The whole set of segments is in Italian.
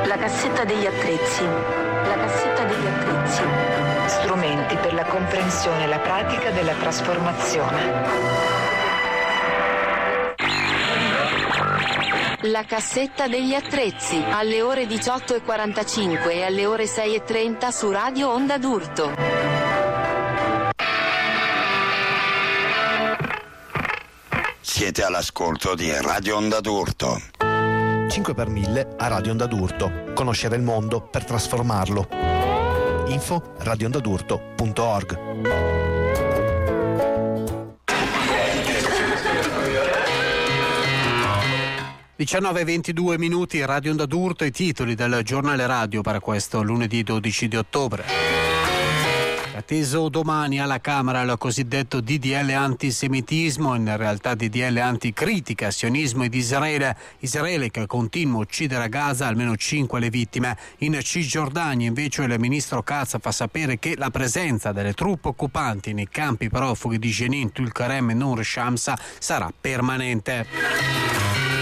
La cassetta degli attrezzi. La cassetta degli attrezzi. Strumenti per la comprensione e la pratica della trasformazione. La cassetta degli attrezzi, alle ore 18:45 e alle ore 6:30 su Radio Onda d'Urto. Siete all'ascolto di Radio Onda d'Urto. 5 per 1000 a Radio Onda d'Urto. Conoscere il mondo per trasformarlo. Info radioondadurto.org. – 19:22 Radio Onda d'Urto, i titoli del giornale radio per questo lunedì 12 di ottobre. Atteso domani alla Camera il cosiddetto DDL antisemitismo, in realtà DDL anticritica, sionismo ed Israele. Israele che continua a uccidere a Gaza, almeno 5 le vittime. In Cisgiordania invece il ministro Katz fa sapere che la presenza delle truppe occupanti nei campi profughi di Jenin, Tulkarem e Nur Shamsa sarà permanente.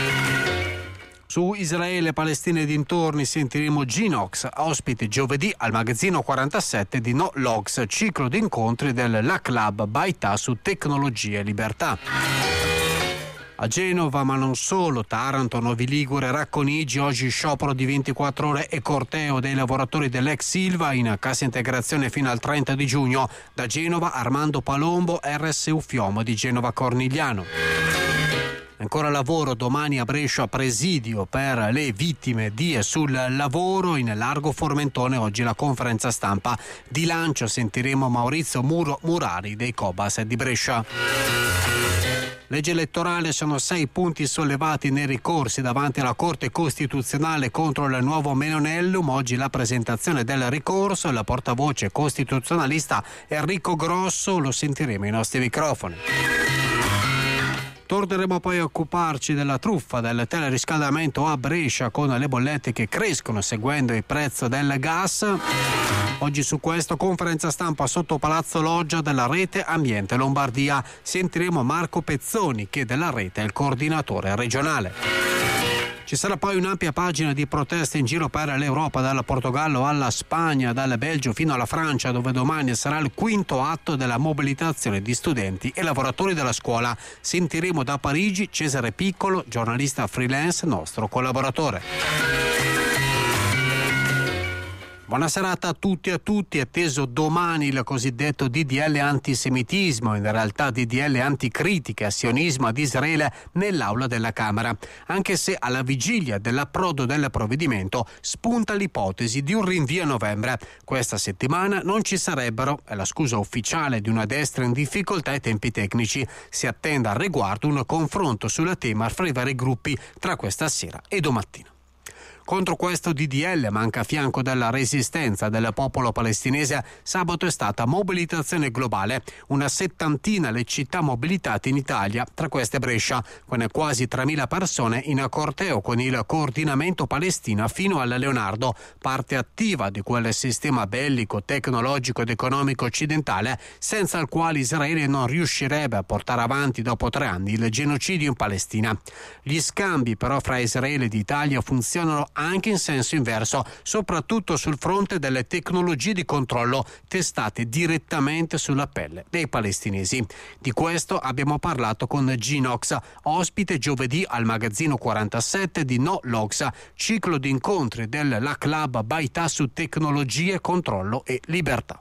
Su Israele, Palestina e dintorni sentiremo G-Nox, ospite giovedì al magazzino 47 di No Logs, ciclo di incontri del La Club Baità su tecnologia e libertà. A Genova, ma non solo, Taranto, Novi Ligure, Racconigi, oggi sciopero di 24 ore e corteo dei lavoratori dell'ex Silva in cassa integrazione fino al 30 di giugno. Da Genova, Armando Palombo, RSU Fiomo di Genova Cornigliano. Ancora lavoro domani a Brescia, presidio per le vittime di e sul lavoro in Largo Formentone. Oggi la conferenza stampa di lancio, sentiremo Maurizio Murari dei Cobas di Brescia. Legge elettorale, sono 6 punti sollevati nei ricorsi davanti alla Corte Costituzionale contro il nuovo Menonellum. Oggi la presentazione del ricorso, il portavoce costituzionalista Enrico Grosso, lo sentiremo ai nostri microfoni. Torneremo poi a occuparci della truffa del teleriscaldamento a Brescia con le bollette che crescono seguendo il prezzo del gas. Oggi su questo conferenza stampa sotto Palazzo Loggia della Rete Ambiente Lombardia. Sentiremo Marco Pezzoni che della Rete è il coordinatore regionale. Ci sarà poi un'ampia pagina di proteste in giro per l'Europa, dal Portogallo alla Spagna, dal Belgio fino alla Francia, dove domani sarà il 5° atto della mobilitazione di studenti e lavoratori della scuola. Sentiremo da Parigi Cesare Piccolo, giornalista freelance, nostro collaboratore. Buona serata a tutti e a tutti. Atteso domani il cosiddetto DDL antisemitismo, in realtà DDL anticritica, sionismo ad Israele, nell'aula della Camera. Anche se alla vigilia dell'approdo del provvedimento spunta l'ipotesi di un rinvio a novembre. Questa settimana non ci sarebbero, è la scusa ufficiale di una destra in difficoltà ai tempi tecnici. Si attende al riguardo un confronto sulla tema fra i vari gruppi tra questa sera e domattina. Contro questo DDL, manca a fianco della resistenza del popolo palestinese, sabato è stata mobilitazione globale. Una 70ina le città mobilitate in Italia, tra queste Brescia, con quasi 3.000 persone in corteo con il coordinamento Palestina fino alla Leonardo, parte attiva di quel sistema bellico, tecnologico ed economico occidentale, senza il quale Israele non riuscirebbe a portare avanti dopo 3 anni il genocidio in Palestina. Gli scambi però fra Israele ed Italia funzionano anche in senso inverso, soprattutto sul fronte delle tecnologie di controllo testate direttamente sulla pelle dei palestinesi. Di questo abbiamo parlato con G-Nox, ospite giovedì al magazzino 47 di No Logs, ciclo di incontri del La Club Baità su tecnologie, controllo e libertà.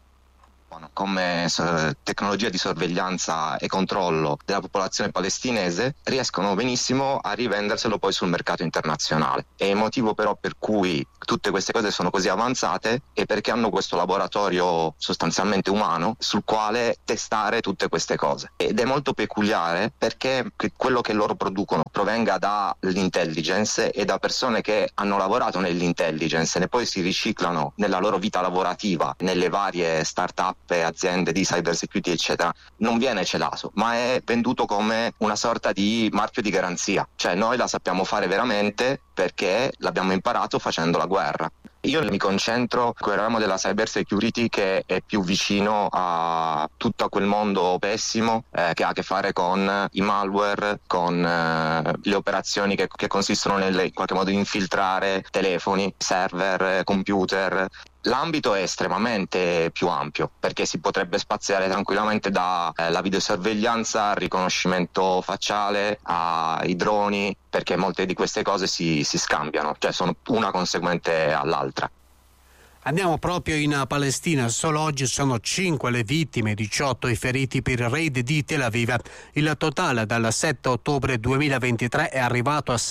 Come tecnologia di sorveglianza e controllo della popolazione palestinese riescono benissimo a rivenderselo poi sul mercato internazionale. E il motivo però per cui tutte queste cose sono così avanzate è perché hanno questo laboratorio sostanzialmente umano sul quale testare tutte queste cose. Ed è molto peculiare perché quello che loro producono provenga dall'intelligence e da persone che hanno lavorato nell'intelligence e poi si riciclano nella loro vita lavorativa nelle varie start-up e aziende di cyber security eccetera. Non viene celato, ma è venduto come una sorta di marchio di garanzia, cioè noi la sappiamo fare veramente perché l'abbiamo imparato facendo la guerra. Io mi concentro sul ramo della cyber security, che è più vicino a tutto quel mondo pessimo che ha a che fare con i malware, con le operazioni che consistono in qualche modo infiltrare telefoni, server, computer. L'ambito è estremamente più ampio, perché si potrebbe spaziare tranquillamente dalla videosorveglianza al riconoscimento facciale ai droni, perché molte di queste cose si scambiano, cioè sono una conseguente all'altra. Andiamo proprio in Palestina. Solo oggi sono 5 le vittime e 18 i feriti per il raid di Tel Aviv. Il totale dal 7 ottobre 2023 è arrivato a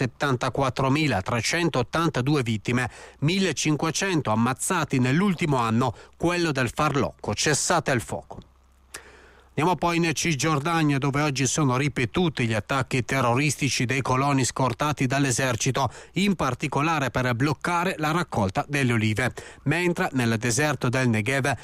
74.382 vittime, 1.500 ammazzati nell'ultimo anno, quello del farlocco. Cessate il fuoco. Andiamo poi in Cisgiordania, dove oggi sono ripetuti gli attacchi terroristici dei coloni scortati dall'esercito, in particolare per bloccare la raccolta delle olive, mentre nel deserto del Negev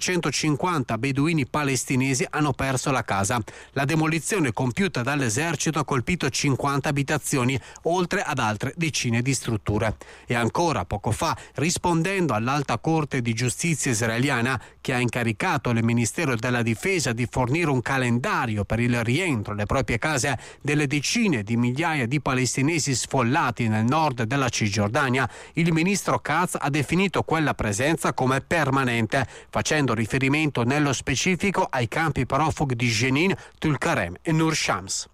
250 beduini palestinesi hanno perso la casa. La demolizione compiuta dall'esercito ha colpito 50 abitazioni, oltre ad altre decine di strutture. E ancora poco fa, rispondendo all'Alta Corte di Giustizia israeliana, che ha incaricato il Ministero della Difesa di fornire un calendario per il rientro alle proprie case delle decine di migliaia di palestinesi sfollati nel nord della Cisgiordania, il ministro Katz ha definito quella presenza come permanente, facendo riferimento nello specifico ai campi profughi di Jenin, Tulkarem e Nur Shams.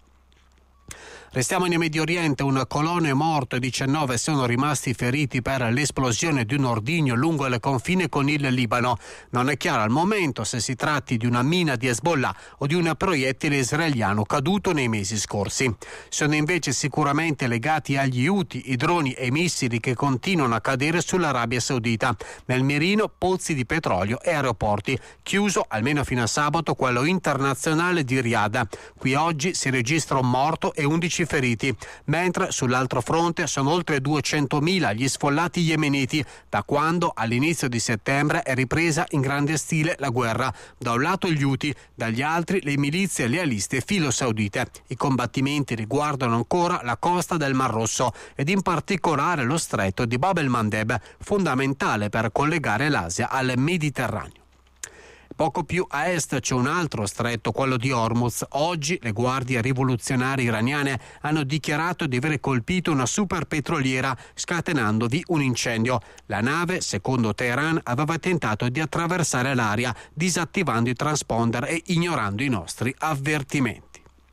Restiamo in Medio Oriente. Un colono è morto e 19 sono rimasti feriti per l'esplosione di un ordigno lungo il confine con il Libano. Non è chiaro al momento se si tratti di una mina di Hezbollah o di un proiettile israeliano caduto nei mesi scorsi. Sono invece sicuramente legati agli Houthi i droni e i missili che continuano a cadere sull'Arabia Saudita. Nel mirino pozzi di petrolio e aeroporti. Chiuso almeno fino a sabato quello internazionale di Riyadh. Qui oggi si registra un morto e 11 feriti, mentre sull'altro fronte sono oltre 200.000 gli sfollati yemeniti da quando all'inizio di settembre è ripresa in grande stile la guerra. Da un lato gli Houthi, dagli altri le milizie lealiste filo-saudite. I combattimenti riguardano ancora la costa del Mar Rosso ed in particolare lo stretto di Bab el-Mandeb, fondamentale per collegare l'Asia al Mediterraneo. Poco più a est c'è un altro stretto, quello di Hormuz. Oggi le guardie rivoluzionarie iraniane hanno dichiarato di aver colpito una superpetroliera, scatenandovi un incendio. La nave, secondo Teheran, aveva tentato di attraversare l'area disattivando i transponder e ignorando i nostri avvertimenti.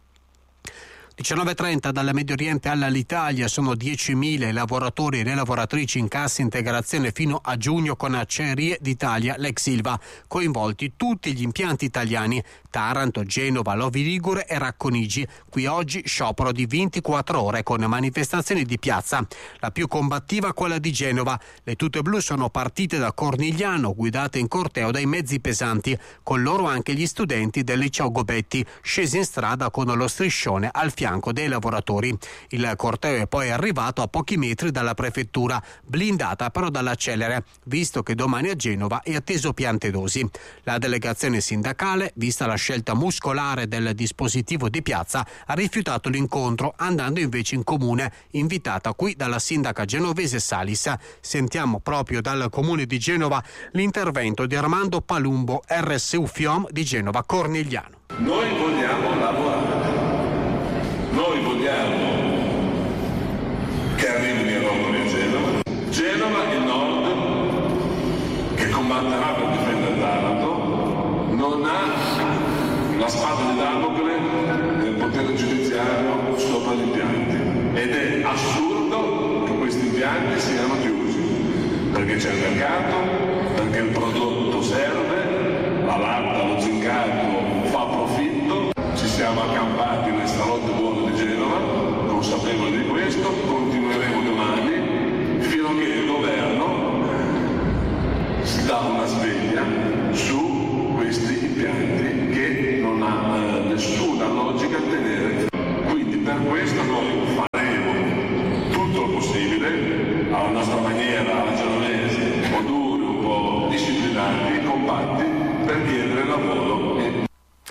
19.30 dal Medio Oriente all'Italia. Sono 10.000 i lavoratori e le lavoratrici in cassa integrazione fino a giugno con Acciaierie d'Italia, l'ex Ilva, coinvolti tutti gli impianti italiani: Taranto, Genova, Novi Ligure e Racconigi. Qui oggi sciopero di 24 ore con manifestazioni di piazza. La più combattiva quella di Genova. Le tute blu sono partite da Cornigliano, guidate in corteo dai mezzi pesanti, con loro anche gli studenti del liceo Gobetti, scesi in strada con lo striscione al fianco dei lavoratori. Il corteo è poi arrivato a pochi metri dalla prefettura, blindata però dalla Celere, visto che domani a Genova è atteso Piantedosi. La delegazione sindacale, vista la scelta muscolare del dispositivo di piazza, ha rifiutato l'incontro, andando invece in comune, invitata qui dalla sindaca genovese Salis. Sentiamo proprio dal comune di Genova l'intervento di Armando Palumbo, RSU FIOM di Genova Cornigliano. Noi vogliamo lavorare. Noi vogliamo che arrivino i roveri a Genova. Genova, il nord, che combatterà per difendere Taranto, non ha la spada di Damocle del potere giudiziario sopra gli impianti. Ed è assurdo che questi impianti siano chiusi, perché c'è il mercato, perché il prodotto serve, la latta, lo zincato fa profitto. Ci siamo accampati nelle stanotte buone di Genova, consapevoli di questo, continueremo domani fino a che il governo si dà una sveglia su questi impianti che non ha nessuna logica tenere. Quindi per questo noi faremo tutto il possibile, alla nostra maniera, alla genovese, un po' duri, un po' disciplinati, compatti, per chiedere lavoro.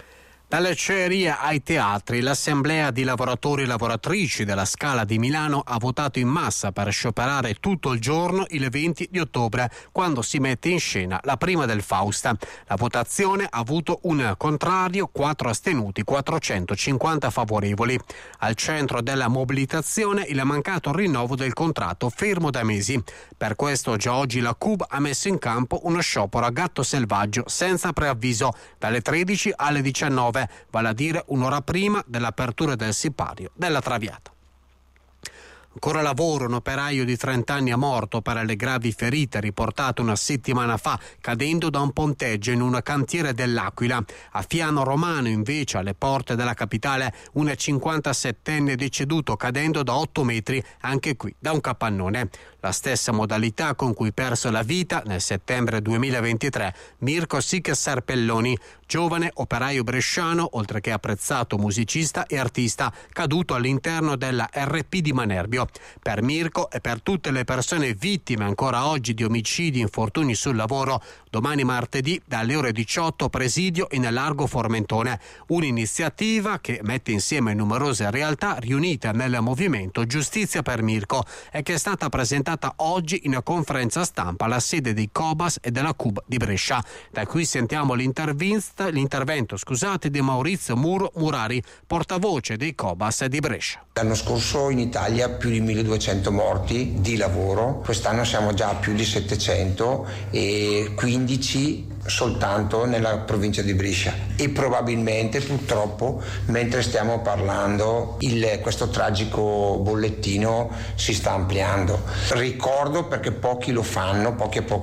Dalle acciaierie ai teatri, l'Assemblea di lavoratori e lavoratrici della Scala di Milano ha votato in massa per scioperare tutto il giorno il 20 di ottobre, quando si mette in scena la prima del Faust. La votazione ha avuto un contrario, 4 astenuti, 450 favorevoli. Al centro della mobilitazione il mancato rinnovo del contratto fermo da mesi. Per questo già oggi la CUB ha messo in campo uno sciopero a gatto selvaggio senza preavviso, dalle 13 alle 19. Vale a dire un'ora prima dell'apertura del sipario della Traviata. Ancora lavoro, un operaio di 30 anni è morto per le gravi ferite riportate una settimana fa cadendo da un ponteggio in un cantiere dell'Aquila. A Fiano Romano, invece, alle porte della capitale, un 57enne deceduto cadendo da 8 metri, anche qui da un capannone. La stessa modalità con cui perse la vita nel settembre 2023 Mirko Sic Serpelloni, giovane operaio bresciano, oltre che apprezzato musicista e artista, caduto all'interno della RP di Manerbio. Per Mirko e per tutte le persone vittime ancora oggi di omicidi e infortuni sul lavoro, domani martedì dalle ore 18 presidio in Largo Formentone, un'iniziativa che mette insieme numerose realtà riunite nel movimento Giustizia per Mirko e che è stata presentata oggi in conferenza stampa alla sede dei Cobas e della CUB di Brescia. Da qui sentiamo l'intervento di Maurizio Murari, portavoce dei Cobas di Brescia. L'anno scorso in Italia più di 1200 morti di lavoro, quest'anno siamo già a più di 700 e 15 soltanto nella provincia di Brescia e probabilmente purtroppo mentre stiamo parlando questo tragico bollettino si sta ampliando. Ricordo, perché pochi lo fanno,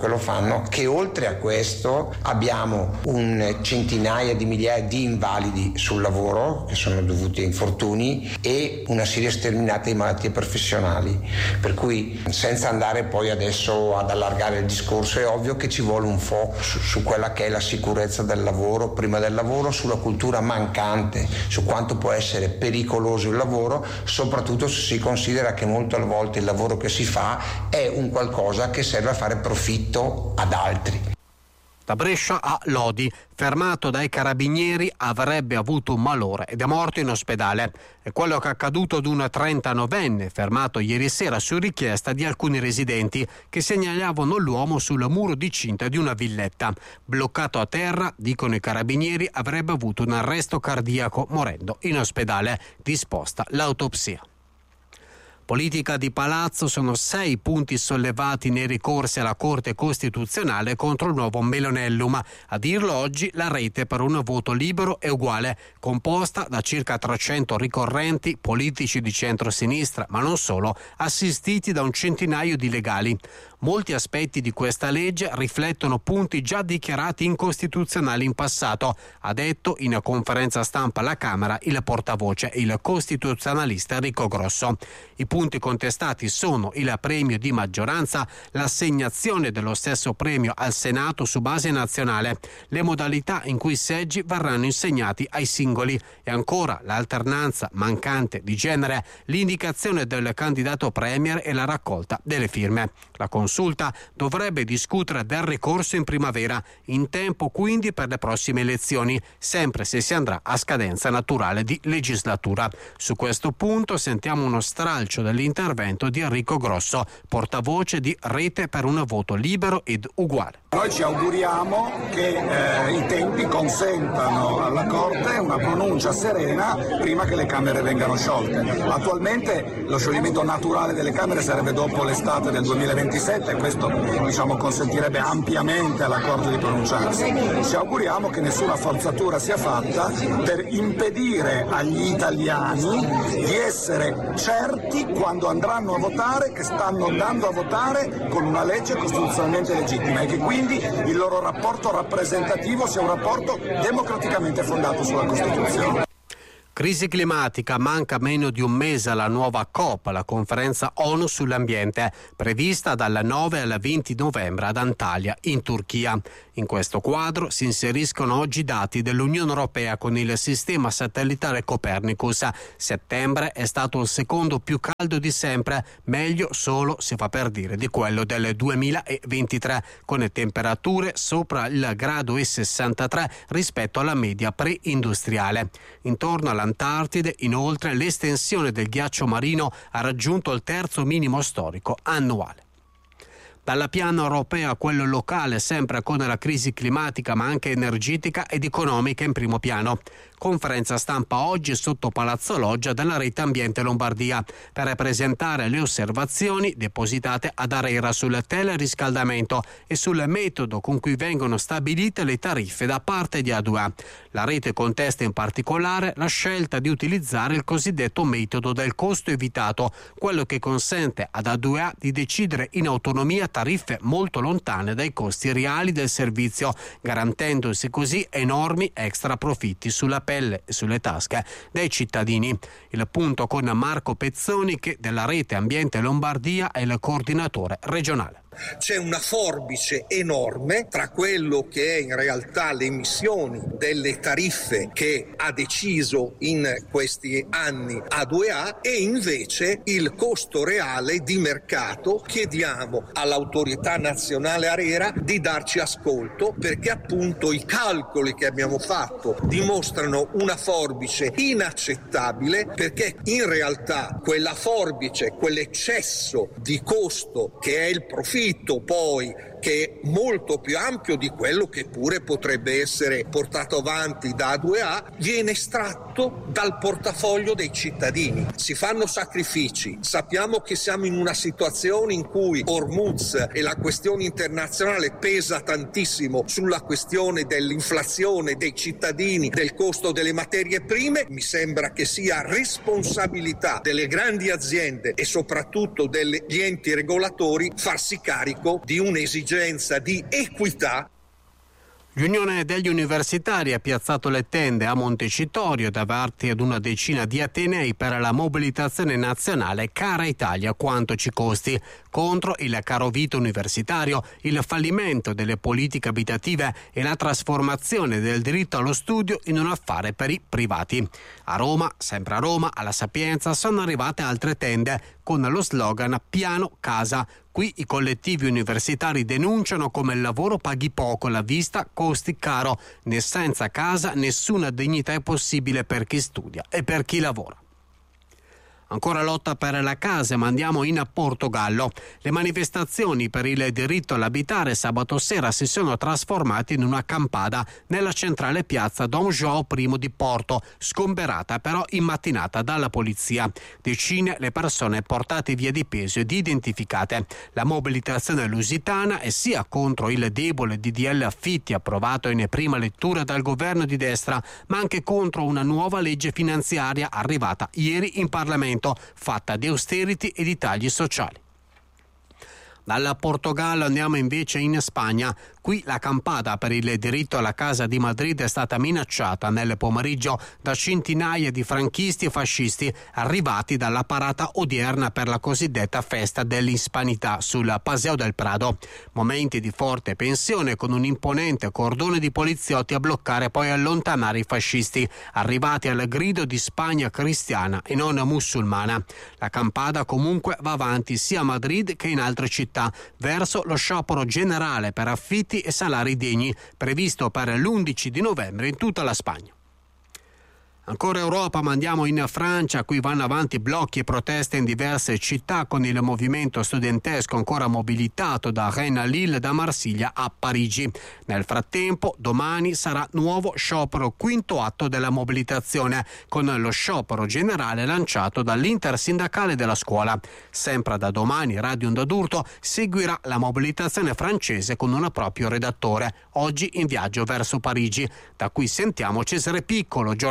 che oltre a questo abbiamo un centinaia di migliaia di invalidi sul lavoro che sono dovuti a infortuni e una serie sterminata di malattie professionali, per cui senza andare poi adesso ad allargare il discorso è ovvio che ci vuole un focus su quella che è la sicurezza del lavoro, prima del lavoro, sulla cultura mancante, su quanto può essere pericoloso il lavoro, soprattutto se si considera che molte volte il lavoro che si fa è un qualcosa che serve a fare profitto ad altri. Da Brescia a Lodi, fermato dai carabinieri, avrebbe avuto un malore ed è morto in ospedale. È quello che è accaduto ad un 39enne, fermato ieri sera su richiesta di alcuni residenti che segnalavano l'uomo sul muro di cinta di una villetta. Bloccato a terra, dicono i carabinieri, avrebbe avuto un arresto cardiaco morendo in ospedale. Disposta l'autopsia. Politica di palazzo, sono 6 punti sollevati nei ricorsi alla Corte Costituzionale contro il nuovo Melonellum. A dirlo oggi la rete per un voto libero e uguale, composta da circa 300 ricorrenti, politici di centrosinistra, ma non solo, assistiti da un centinaio di legali. Molti aspetti di questa legge riflettono punti già dichiarati incostituzionali in passato, ha detto in conferenza stampa alla Camera il portavoce, il costituzionalista Enrico Grosso. I punti contestati sono il premio di maggioranza, l'assegnazione dello stesso premio al Senato su base nazionale, le modalità in cui i seggi verranno insegnati ai singoli e ancora l'alternanza mancante di genere, l'indicazione del candidato premier e la raccolta delle firme. La consulta dovrebbe discutere del ricorso in primavera, in tempo quindi per le prossime elezioni, sempre se si andrà a scadenza naturale di legislatura. Su questo punto sentiamo uno stralcio dell'intervento di Enrico Grosso, portavoce di Rete per un voto libero ed uguale. Noi ci auguriamo che i tempi consentano alla Corte una pronuncia serena prima che le Camere vengano sciolte. Attualmente lo scioglimento naturale delle Camere sarebbe dopo l'estate del 2027 e questo consentirebbe ampiamente alla Corte di pronunciarsi. Ci auguriamo che nessuna forzatura sia fatta per impedire agli italiani di essere certi quando andranno a votare che stanno andando a votare con una legge costituzionalmente legittima e che quindi il loro rapporto rappresentativo sia un rapporto democraticamente fondato sulla Costituzione. Crisi climatica, manca meno di un mese alla nuova COP, la conferenza ONU sull'ambiente, prevista dal 9 al 20 novembre ad Antalya, in Turchia. In questo quadro si inseriscono oggi dati dell'Unione Europea con il sistema satellitare Copernicus. Settembre è stato il secondo più caldo di sempre, meglio solo, si fa per dire, di quello del 2023, con temperature sopra il grado e 63 rispetto alla media preindustriale. Intorno all'Antartide, inoltre, l'estensione del ghiaccio marino ha raggiunto il terzo minimo storico annuale. Dalla piano europeo a quello locale, sempre con la crisi climatica ma anche energetica ed economica in primo piano. Conferenza stampa oggi sotto Palazzo Loggia della Rete Ambiente Lombardia per presentare le osservazioni depositate ad ARERA sul teleriscaldamento e sul metodo con cui vengono stabilite le tariffe da parte di A2A. La rete contesta in particolare la scelta di utilizzare il cosiddetto metodo del costo evitato, quello che consente ad A2A di decidere in autonomia tariffe molto lontane dai costi reali del servizio, garantendosi così enormi extra profitti sulla pelle e sulle tasche dei cittadini. Il punto con Marco Pezzoni, che della Rete Ambiente Lombardia è il coordinatore regionale. C'è una forbice enorme tra quello che è in realtà le emissioni delle tariffe che ha deciso in questi anni A2A e invece il costo reale di mercato. Chiediamo all'autorità nazionale ARERA di darci ascolto, perché appunto i calcoli che abbiamo fatto dimostrano una forbice inaccettabile, perché in realtà quella forbice, quell'eccesso di costo che è il profitto poi, che è molto più ampio di quello che pure potrebbe essere portato avanti da A2A, viene estratto dal portafoglio dei cittadini. Si fanno sacrifici, sappiamo che siamo in una situazione in cui Hormuz e la questione internazionale pesa tantissimo sulla questione dell'inflazione dei cittadini, del costo delle materie prime. Mi sembra che sia responsabilità delle grandi aziende e soprattutto degli enti regolatori farsi carico di un'esigenza di equità. L'Unione degli Universitari ha piazzato le tende a Montecitorio davanti ad una decina di atenei per la mobilitazione nazionale Cara Italia quanto ci costi, contro il carovita universitario, il fallimento delle politiche abitative e la trasformazione del diritto allo studio in un affare per i privati. A Roma, sempre a Roma, alla Sapienza, sono arrivate altre tende con lo slogan Piano Casa. Qui i collettivi universitari denunciano come il lavoro paghi poco, la vista costi caro, né senza casa nessuna dignità è possibile per chi studia e per chi lavora. Ancora lotta per la casa, ma andiamo in Portogallo. Le manifestazioni per il diritto all'abitare sabato sera si sono trasformate in una accampata nella centrale piazza Dom João I di Porto, sgomberata però in mattinata dalla polizia. Decine le persone portate via di peso ed identificate. La mobilitazione lusitana è sia contro il debole DDL affitti approvato in prima lettura dal governo di destra, ma anche contro una nuova legge finanziaria arrivata ieri in Parlamento, fatta di austerity e di tagli sociali. Dal Portogallo andiamo invece in Spagna. Qui la campata per il diritto alla casa di Madrid è stata minacciata nel pomeriggio da centinaia di franchisti e fascisti arrivati dalla parata odierna per la cosiddetta festa dell'Hispanità sul Paseo del Prado. Momenti di forte tensione con un imponente cordone di poliziotti a bloccare e poi allontanare i fascisti, arrivati al grido di Spagna cristiana e non musulmana. La campata comunque va avanti sia a Madrid che in altre città, verso lo sciopero generale per affitti e salari degni, previsto per l'11 di novembre in tutta la Spagna. Ancora Europa, ma andiamo in Francia. Qui vanno avanti blocchi e proteste in diverse città con il movimento studentesco ancora mobilitato da Rennes a Lille, da Marsiglia a Parigi. Nel frattempo, domani sarà nuovo sciopero, quinto atto della mobilitazione, con lo sciopero generale lanciato dall'Intersindacale della scuola. Sempre da domani Radio Onda d'Urto seguirà la mobilitazione francese con un proprio redattore, oggi in viaggio verso Parigi. Da qui sentiamo Cesare Piccolo, giornalista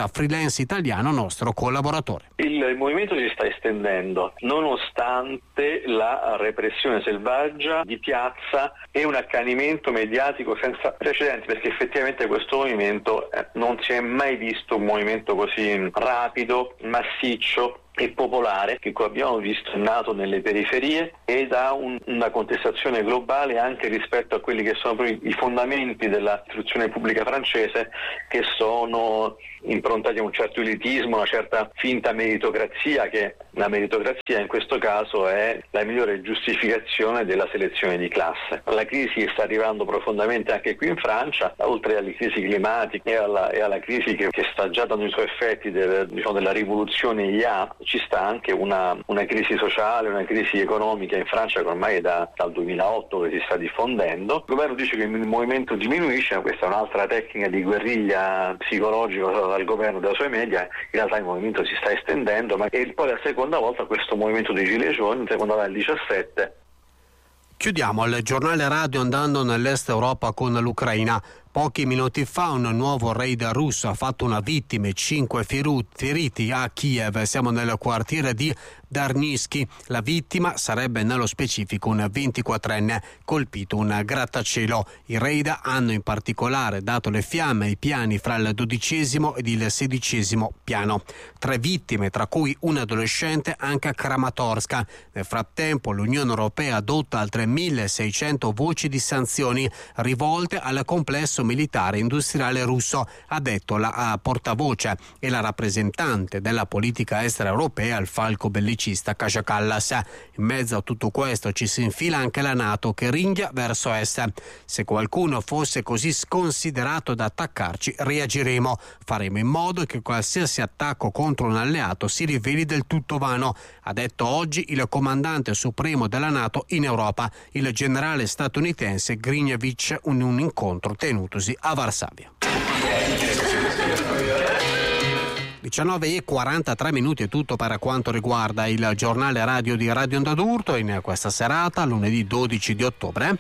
giornalista freelance italiano, nostro collaboratore. Il movimento si sta estendendo nonostante la repressione selvaggia di piazza e un accanimento mediatico senza precedenti, perché effettivamente questo movimento non si è mai visto un movimento così rapido, massiccio e popolare che abbiamo visto è nato nelle periferie ed ha una contestazione globale anche rispetto a quelli che sono i fondamenti dell'istruzione pubblica francese, che sono improntati a un certo elitismo, una certa finta meritocrazia, che la meritocrazia in questo caso è la migliore giustificazione della selezione di classe. La crisi sta arrivando profondamente anche qui in Francia, oltre alle crisi climatiche e alla crisi che sta già dando i suoi effetti della rivoluzione IA. Ci sta anche una crisi sociale, una crisi economica in Francia che ormai è dal 2008 che si sta diffondendo. Il governo dice che il movimento diminuisce, ma questa è un'altra tecnica di guerriglia psicologica usata dal governo e dai suoi media. In realtà il movimento si sta estendendo, e poi la seconda volta questo movimento dei Gilets jaunes, seconda volta nel 2017. Chiudiamo il giornale radio andando nell'est Europa con l'Ucraina. Pochi minuti fa un nuovo raid russo ha fatto una vittima e 5 feriti a Kiev. Siamo nel quartiere di Darnitsky. La vittima sarebbe nello specifico un 24enne colpito un grattacielo. I raid hanno in particolare dato le fiamme ai piani fra il 12° ed il 16° piano. 3 vittime, tra cui un adolescente anche a Kramatorsk. Nel frattempo l'Unione Europea adotta altre 1.600 voci di sanzioni rivolte al complesso militare industriale russo, ha detto la portavoce e la rappresentante della politica estera europea, il falco bellicista Kaja Kallas. In mezzo a tutto questo ci si infila anche la NATO che ringhia verso est. Se qualcuno fosse così sconsiderato da attaccarci, reagiremo. Faremo in modo che qualsiasi attacco contro un alleato si riveli del tutto vano, ha detto oggi il comandante supremo della NATO in Europa, il generale statunitense Grinevich, in un incontro tenutosi a Varsavia. 19:43 è tutto per quanto riguarda il giornale radio di Radio Onda d'Urto in questa serata, lunedì 12 di ottobre.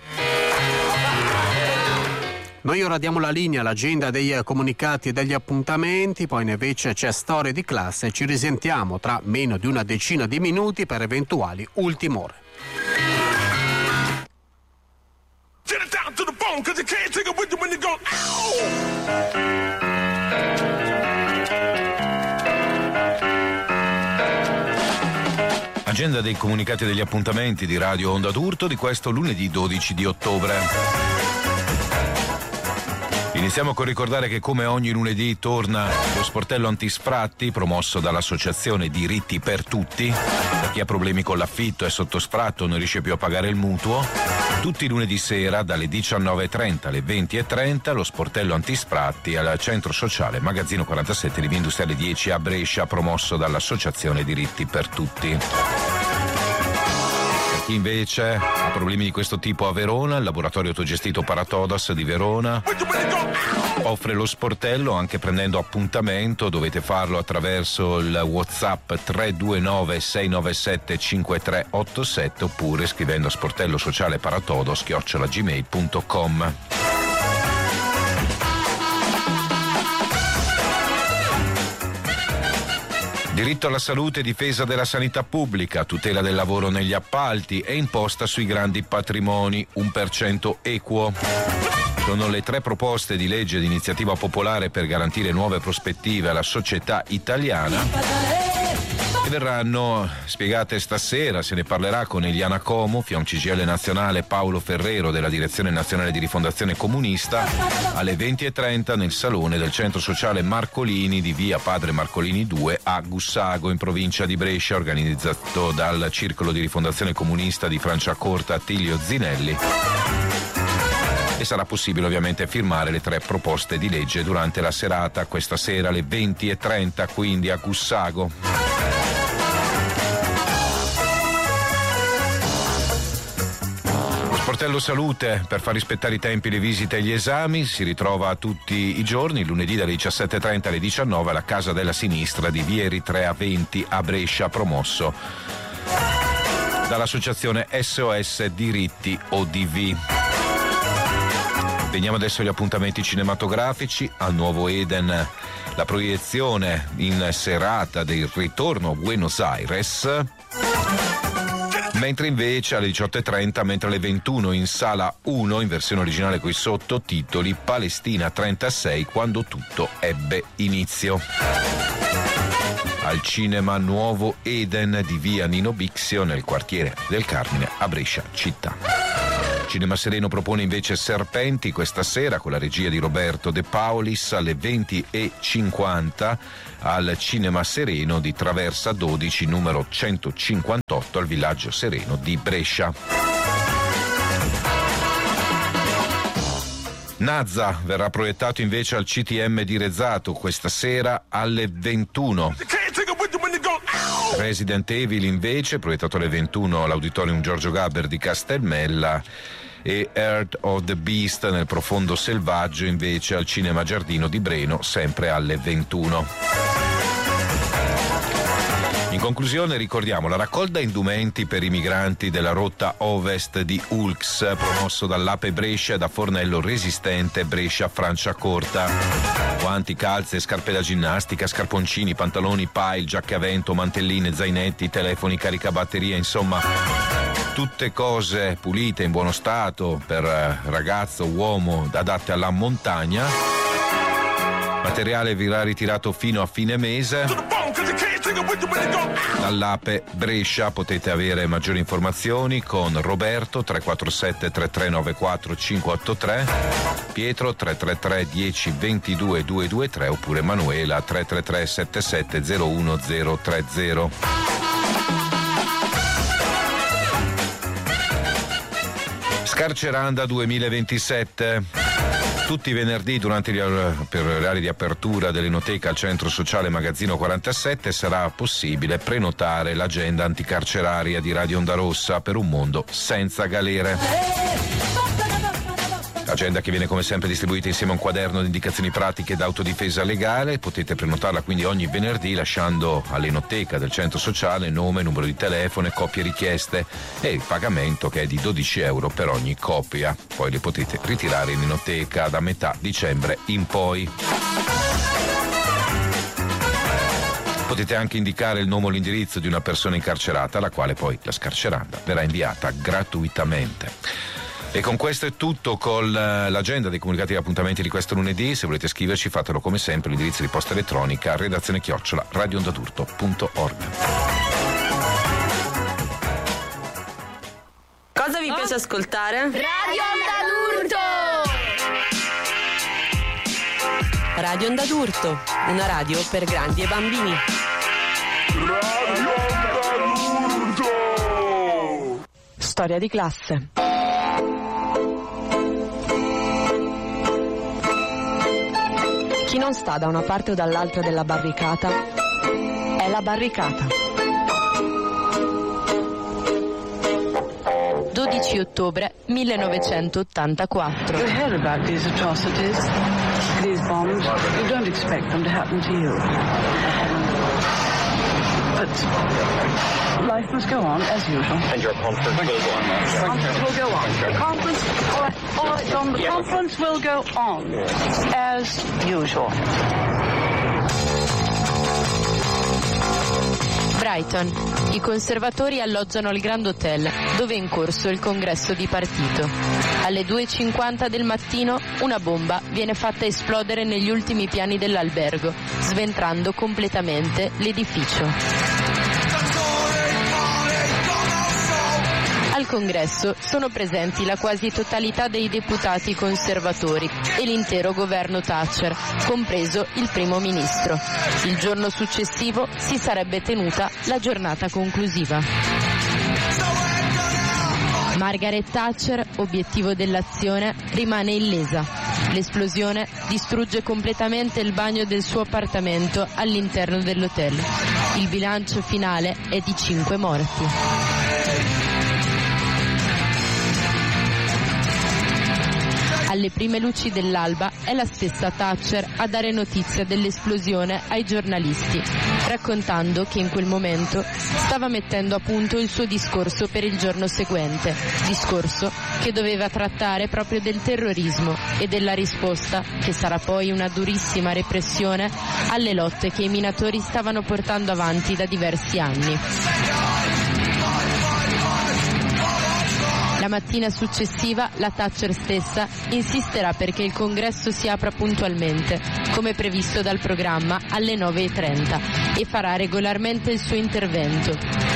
Noi ora diamo la linea all'agenda dei comunicati e degli appuntamenti, poi invece c'è storia di classe e ci risentiamo tra meno di una decina di minuti per eventuali ultime ore. Agenda dei comunicati e degli appuntamenti di Radio Onda d'Urto di questo lunedì 12 di ottobre. Iniziamo con ricordare che come ogni lunedì torna lo sportello antisfratti promosso dall'associazione Diritti per Tutti. Per chi ha problemi con l'affitto, è sotto sfratto, non riesce più a pagare il mutuo. Tutti i lunedì sera dalle 19:30 alle 20:30 lo sportello antisfratti al centro sociale Magazzino 47 di Via Industriale 10 a Brescia, promosso dall'associazione Diritti per Tutti. Chi invece ha problemi di questo tipo a Verona, il laboratorio autogestito Paratodos di Verona offre lo sportello anche prendendo appuntamento. Dovete farlo attraverso il WhatsApp 329 697 5387 oppure scrivendo sportello sociale paratodos@gmail.com. Diritto alla salute e difesa della sanità pubblica, tutela del lavoro negli appalti e imposta sui grandi patrimoni, 1% equo. Sono le 3 proposte di legge di iniziativa popolare per garantire nuove prospettive alla società italiana che verranno spiegate stasera. Se ne parlerà con Eliana Como, Fiom CGIL nazionale, Paolo Ferrero della Direzione Nazionale di Rifondazione Comunista alle 20:30 nel salone del Centro Sociale Marcolini di via Padre Marcolini 2 a Gussago in provincia di Brescia, organizzato dal Circolo di Rifondazione Comunista di Franciacorta Attilio Zinelli. E sarà possibile ovviamente firmare le 3 proposte di legge durante la serata, questa sera alle 20:30 quindi a Gussago. Sportello Salute, per far rispettare i tempi, le visite e gli esami, si ritrova tutti i giorni, lunedì dalle 17:30 alle 19 alla Casa della Sinistra di via Eritrea 20 a Brescia, promosso dall'associazione SOS Diritti ODV. Veniamo adesso agli appuntamenti cinematografici. Al Nuovo Eden la proiezione in serata del ritorno a Buenos Aires, mentre invece alle 18.30, mentre alle 21 in sala 1 in versione originale coi sottotitoli Palestina 36, quando tutto ebbe inizio. Al cinema Nuovo Eden di via Nino Bixio nel quartiere del Carmine a Brescia città. Cinema Sereno propone invece Serpenti questa sera con la regia di Roberto De Paulis alle 20.50 al Cinema Sereno di Traversa 12 numero 158 al Villaggio Sereno di Brescia. Nazza verrà proiettato invece al CTM di Rezzato questa sera alle 21. Resident Evil invece proiettato alle 21 all'Auditorium Giorgio Gaber di Castelmella e Earth of the Beast nel profondo selvaggio invece al Cinema Giardino di Breno sempre alle 21. In conclusione ricordiamo la raccolta indumenti per i migranti della rotta ovest di Ulx promosso dall'Ape Brescia e da Fornello Resistente Brescia Franciacorta. Guanti, calze, scarpe da ginnastica, scarponcini, pantaloni, pile, giacche a vento, mantelline, zainetti, telefoni, caricabatterie, insomma tutte cose pulite, in buono stato per ragazzo, uomo, adatte alla montagna. Materiale verrà ritirato fino a fine mese. Dall'Ape Brescia potete avere maggiori informazioni con Roberto 347 3394 583, Pietro 333 10 22 223 oppure Manuela 333 77 01 030. Scarceranda 2027. Tutti i venerdì per gli orari di apertura dell'Enoteca al Centro Sociale Magazzino 47 sarà possibile prenotare l'agenda anticarceraria di Radio Onda Rossa per un mondo senza galere. Agenda che viene come sempre distribuita insieme a un quaderno di indicazioni pratiche d'autodifesa legale. Potete prenotarla quindi ogni venerdì lasciando all'Enoteca del Centro Sociale nome, numero di telefono e copie richieste e il pagamento che è di €12 per ogni copia. Poi le potete ritirare in Enoteca da metà dicembre in poi. Potete anche indicare il nome o l'indirizzo di una persona incarcerata alla quale poi la scarceranda verrà inviata gratuitamente. E con questo è tutto con l'agenda dei comunicati e appuntamenti di questo lunedì. Se volete scriverci fatelo come sempre l'indirizzo di posta elettronica redazione@radioondadurto.org. Cosa vi piace ascoltare? Radio Onda d'Urto! Radio Onda d'Urto, una radio per grandi e bambini. Radio Onda d'Urto! Storia di classe. Chi non sta da una parte o dall'altra della barricata è la barricata. 12 ottobre 1984. You hear about these atrocities, these bombs. You don't expect them to happen to you. But life must go on as usual. And your conference will go on. Conference will go on. The conference, all right, John, the conference will go on as usual. Brighton. I conservatori alloggiano al Grand Hotel, dove è in corso il congresso di partito. Alle 2:50 del mattino una bomba viene fatta esplodere negli ultimi piani dell'albergo, sventrando completamente l'edificio. Al congresso sono presenti la quasi totalità dei deputati conservatori e l'intero governo Thatcher, compreso il primo ministro. Il giorno successivo si sarebbe tenuta la giornata conclusiva. Margaret Thatcher, obiettivo dell'azione, rimane illesa. L'esplosione distrugge completamente il bagno del suo appartamento all'interno dell'hotel. Il bilancio finale è di 5 morti. Alle prime luci dell'alba è la stessa Thatcher a dare notizia dell'esplosione ai giornalisti. raccontando che in quel momento stava mettendo a punto il suo discorso per il giorno seguente, discorso che doveva trattare proprio del terrorismo e della risposta, che sarà poi una durissima repressione, alle lotte che i minatori stavano portando avanti da diversi anni. La mattina successiva la Thatcher stessa insisterà perché il congresso si apra puntualmente, come previsto dal programma, alle 9:30 e farà regolarmente il suo intervento.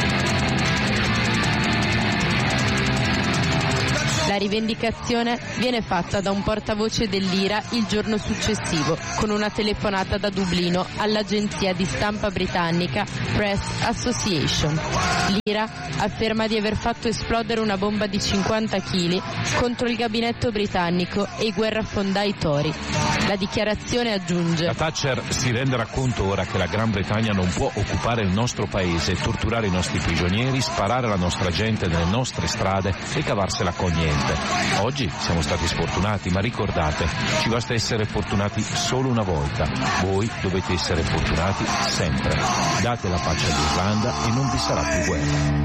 La rivendicazione viene fatta da un portavoce dell'IRA il giorno successivo, con una telefonata da Dublino all'agenzia di stampa britannica Press Association. L'IRA afferma di aver fatto esplodere una bomba di 50 kg contro il gabinetto britannico e i guerrafondai Tory. La dichiarazione aggiunge: la Thatcher si renderà conto ora che la Gran Bretagna non può occupare il nostro paese, torturare i nostri prigionieri, sparare alla nostra gente nelle nostre strade e cavarsela con niente. Oggi siamo stati sfortunati, ma ricordate, ci basta essere fortunati solo una volta. Voi dovete essere fortunati sempre. Date la pace all'Irlanda e non vi sarà più guerra.